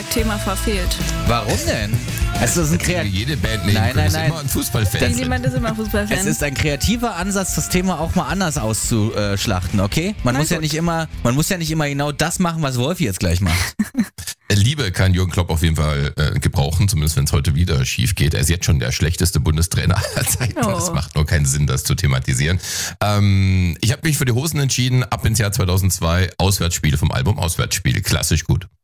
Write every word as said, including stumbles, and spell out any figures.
gesagt, Thema verfehlt. Warum denn? Es ist ein Kreat- Jede Band nehmen Nein, können, nein, ist nein. immer ein Fußballfan. Jemand ist immer Fußballfan. Es ist ein kreativer Ansatz, das Thema auch mal anders auszuschlachten, okay? Man Na muss ja gut. nicht immer, man muss ja nicht immer genau das machen, was Wolfi jetzt gleich macht. Liebe kann Jürgen Klopp auf jeden Fall äh, gebrauchen, zumindest wenn es heute wieder schief geht. Er ist jetzt schon der schlechteste Bundestrainer aller Zeiten. Oh. Das macht nur keinen Sinn, das zu thematisieren. Ähm, ich habe mich für die Hosen entschieden, ab ins Jahr zweitausendzwei, Auswärtsspiele vom Album Auswärtsspiele. Klassisch gut.